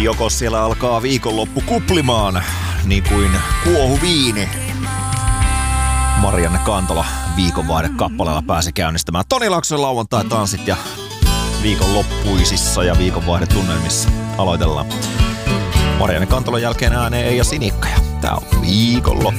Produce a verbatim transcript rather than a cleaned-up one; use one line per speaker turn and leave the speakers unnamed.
joko siellä alkaa viikonloppu kuplimaan, niin kuin kuohu viini. Marianne Kantola viikonvaihde-kappaleella pääsi käynnistämään Toni Laaksosen lauantai-tanssit ja viikonloppuisissa ja viikonvaihdetunnelmissa aloitellaan. Marianne Kantolan jälkeen ääneen Eija Sinikka ja tää on viikonloppu.